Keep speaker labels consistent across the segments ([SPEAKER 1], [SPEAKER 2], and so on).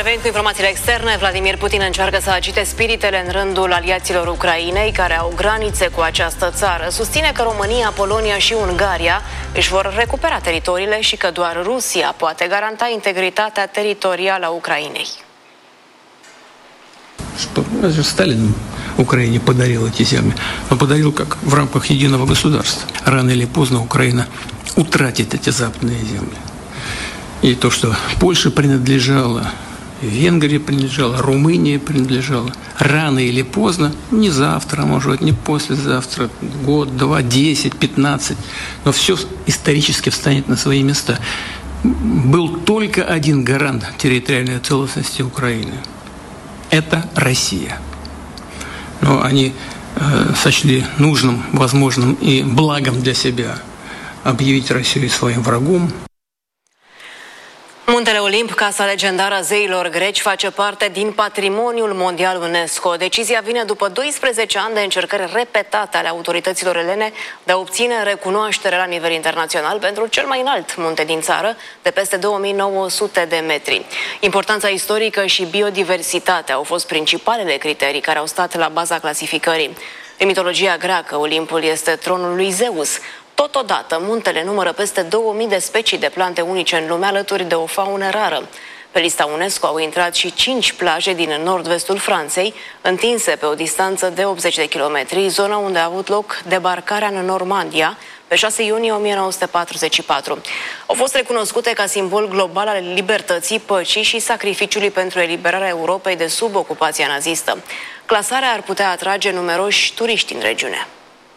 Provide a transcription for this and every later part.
[SPEAKER 1] revenit cu informațiile externe. Vladimir Putin încearcă să agite spiritele în rândul aliaților Ucrainei care au granițe cu această țară. Susține că România, Polonia și Ungaria își vor recupera teritoriile și că doar Rusia poate garanta integritatea teritorială a Ucrainei.
[SPEAKER 2] Сталин Украине подарил эти земли, но подарил как в рамках единого государства. Рано или поздно Украина утратит эти западные земли. И то, что Польша принадлежала, Венгрия принадлежала, Румыния принадлежала, рано или поздно, не завтра, может быть, не послезавтра, год, 2, 10, 15, но все исторически встанет на свои места. Был только один гарант территориальной целостности Украины. Это Россия. Но они сочли нужным, возможным и благом для себя объявить Россию своим врагом.
[SPEAKER 1] Muntele Olimp, casa legendară a zeilor greci, face parte din patrimoniul mondial UNESCO. Decizia vine după 12 ani de încercări repetate ale autorităților elene de a obține recunoaștere la nivel internațional pentru cel mai înalt munte din țară, de peste 2900 de metri. Importanța istorică și biodiversitatea au fost principalele criterii care au stat la baza clasificării. În mitologia greacă, Olimpul este tronul lui Zeus. Totodată, muntele numără peste 2000 de specii de plante unice în lume, alături de o faună rară. Pe lista UNESCO au intrat și 5 plaje din nord-vestul Franței, întinse pe o distanță de 80 de kilometri, zona unde a avut loc debarcarea în Normandia, pe 6 iunie 1944. Au fost recunoscute ca simbol global al libertății, păcii și sacrificiului pentru eliberarea Europei de sub ocupația nazistă. Clasarea ar putea atrage numeroși turiști în regiune.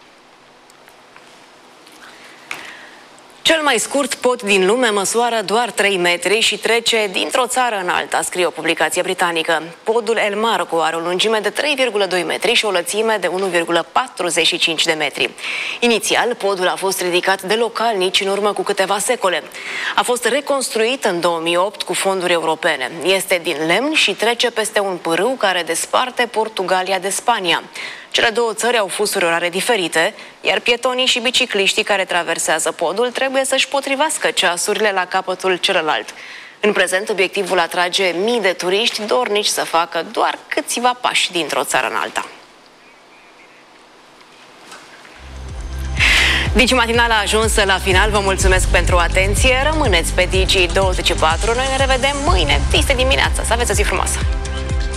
[SPEAKER 1] Cel mai scurt pod din lume măsoară doar 3 metri și trece dintr-o țară în alta, scrie o publicație britanică. Podul El Marco are o lungime de 3,2 metri și o lățime de 1,45 de metri. Inițial, podul a fost ridicat de localnici în urmă cu câteva secole. A fost reconstruit în 2008 cu fonduri europene. Este din lemn și trece peste un pârâu care desparte Portugalia de Spania. Cele două țări au fusuri orare diferite, iar pietonii și bicicliștii care traversează podul trebuie să-și potrivească ceasurile la capătul celălalt. În prezent, obiectivul atrage mii de turiști dornici să facă doar câțiva pași dintr-o țară în alta. Digi Matinal a ajuns la final. Vă mulțumesc pentru atenție. Rămâneți pe Digi24. Noi ne revedem mâine, 10 dimineața. Să aveți o zi frumoasă!